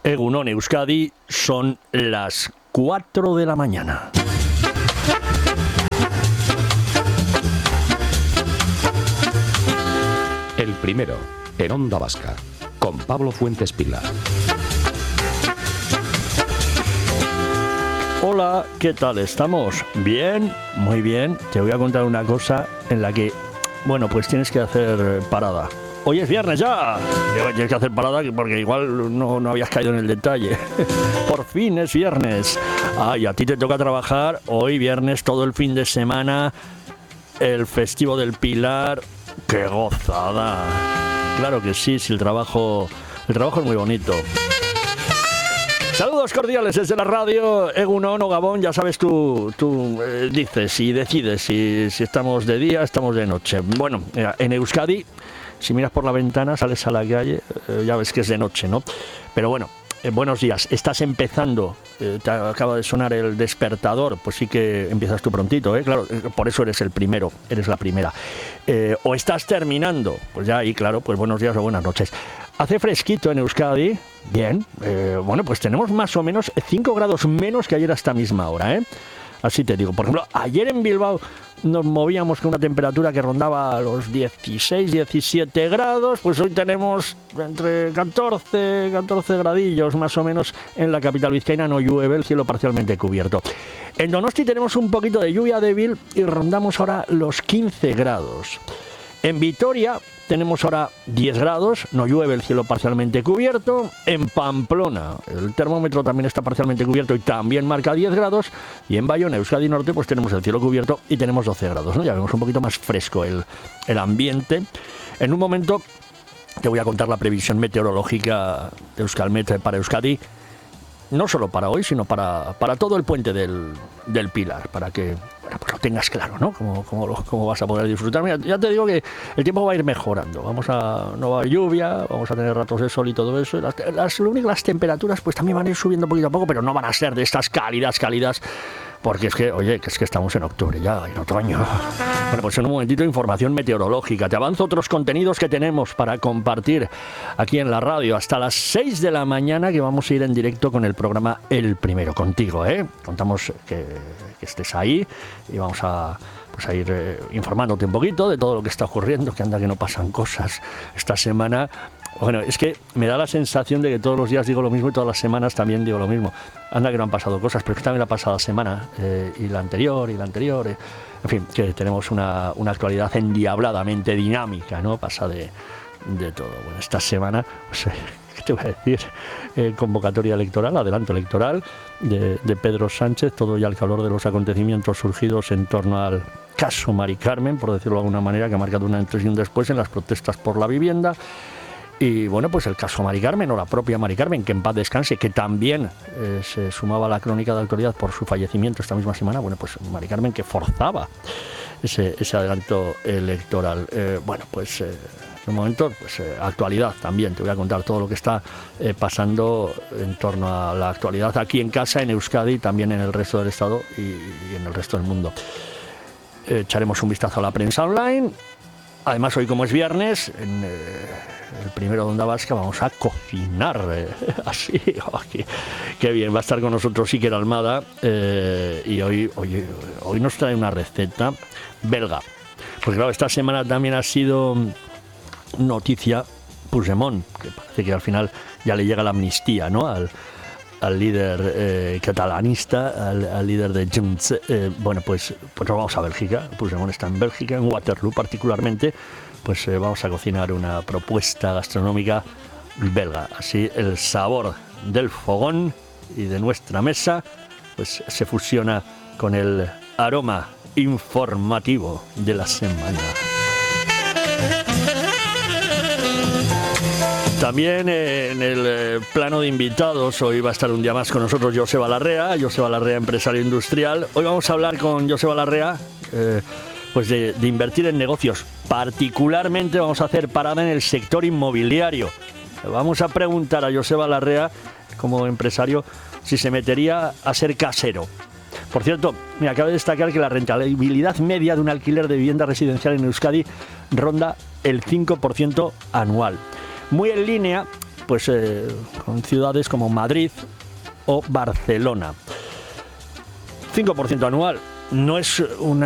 Egunon Euskadi, son las 4 de la mañana. El primero, en Onda Vasca, con Pablo Fuentes Pila. Hola, ¿qué tal estamos? ¿Bien? Muy bien. Te voy a contar una cosa en la que, bueno, pues tienes que hacer parada. Hoy es viernes ya. Tienes que hacer parada porque igual no habías caído en el detalle. Por fin es viernes. Ay, a ti te toca trabajar hoy viernes todo el fin de semana. El festivo del Pilar. ¡Qué gozada! Claro que sí, el trabajo es muy bonito. Saludos cordiales desde la radio, Egunon o Gabón, ya sabes, tú dices y decides si estamos de día, estamos de noche. Bueno, en Euskadi, si miras por la ventana, sales a la calle, ya ves que es de noche, ¿no? Pero bueno, buenos días, estás empezando, te acaba de sonar el despertador, pues sí que empiezas tú prontito, claro, por eso eres el primero, eres la primera. O estás terminando, pues ya ahí, claro, pues buenos días o buenas noches. Hace fresquito en Euskadi, bien, bueno, pues tenemos más o menos 5 grados menos que ayer a esta misma hora, Así te digo, por ejemplo, ayer en Bilbao nos movíamos con una temperatura que rondaba los 16, 17 grados, pues hoy tenemos entre 14 gradillos más o menos en la capital vizcaína, no llueve, el cielo parcialmente cubierto. En Donosti tenemos un poquito de lluvia débil y rondamos ahora los 15 grados. En Vitoria tenemos ahora 10 grados, no llueve, el cielo parcialmente cubierto. En Pamplona el termómetro también está parcialmente cubierto y también marca 10 grados. Y en Bayona, Euskadi Norte, pues tenemos el cielo cubierto y tenemos 12 grados, ¿no? Ya vemos un poquito más fresco el ambiente. En un momento te voy a contar la previsión meteorológica de Euskalmet para Euskadi. No solo para hoy, sino para todo el puente del Pilar, para que pues lo tengas claro, ¿no? Cómo vas a poder disfrutar. Mira, ya te digo que el tiempo va a ir mejorando. No va a haber lluvia, vamos a tener ratos de sol y todo eso. Las temperaturas pues también van a ir subiendo poquito a poco, pero no van a ser de estas cálidas, porque es que estamos en octubre ya, en otoño. Bueno, pues en un momentito información meteorológica. Te avanzo otros contenidos que tenemos para compartir aquí en la radio hasta las 6 de la mañana, que vamos a ir en directo con el programa El Primero contigo, Contamos que estés ahí y vamos a ir informándote un poquito de todo lo que está ocurriendo, que anda que no pasan cosas esta semana. Bueno, es que me da la sensación de que todos los días digo lo mismo y todas las semanas también digo lo mismo. Anda que no han pasado cosas, pero también la pasada semana y la anterior. En fin, que tenemos una actualidad endiabladamente dinámica, ¿no? Pasa de todo. Bueno, esta semana, pues, ¿qué te voy a decir? Convocatoria electoral, adelanto electoral de Pedro Sánchez, todo ya al calor de los acontecimientos surgidos en torno al caso Mari Carmen, por decirlo de alguna manera, que ha marcado un antes y un después en las protestas por la vivienda. Y bueno, pues el caso Mari Carmen, o la propia Mari Carmen, que en paz descanse, que también se sumaba a la crónica de actualidad por su fallecimiento esta misma semana. Bueno, pues Mari Carmen, que forzaba ese adelanto electoral. Bueno, pues en un momento, pues actualidad también. Te voy a contar todo lo que está pasando en torno a la actualidad aquí en casa, en Euskadi, también en el resto del Estado y en el resto del mundo. Echaremos un vistazo a la prensa online. Además, hoy, como es viernes, en el primero de Onda Vasca vamos a cocinar. Así, qué bien. Va a estar con nosotros Iker Almada y hoy nos trae una receta belga. Porque claro, esta semana también ha sido noticia Puigdemont, que parece que al final ya le llega la amnistía, ¿no? Al líder catalanista, al líder de Junts. Bueno, pues nos vamos a Bélgica. Puigdemont está en Bélgica, en Waterloo particularmente. Pues vamos a cocinar una propuesta gastronómica belga. Así el sabor del fogón y de nuestra mesa pues se fusiona con el aroma informativo de la semana. También en el plano de invitados, hoy va a estar un día más con nosotros Joseba Larrea, empresario industrial. Hoy vamos a hablar con Joseba Larrea pues de invertir en negocios. Particularmente vamos a hacer parada en el sector inmobiliario. Vamos a preguntar a Joseba Larrea, como empresario, si se metería a ser casero. Por cierto, me acabo de destacar que la rentabilidad media de un alquiler de vivienda residencial en Euskadi ronda el 5% anual. Muy en línea pues con ciudades como Madrid o Barcelona. 5% anual. No es una